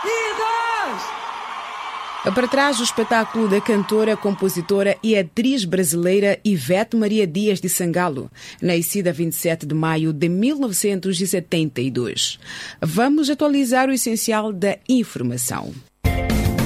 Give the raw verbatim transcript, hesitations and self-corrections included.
Para trás do espetáculo da cantora, compositora e atriz brasileira Ivete Maria Dias de Sangalo, nascida vinte e sete de maio de mil novecentos e setenta e dois. Vamos atualizar o essencial da informação.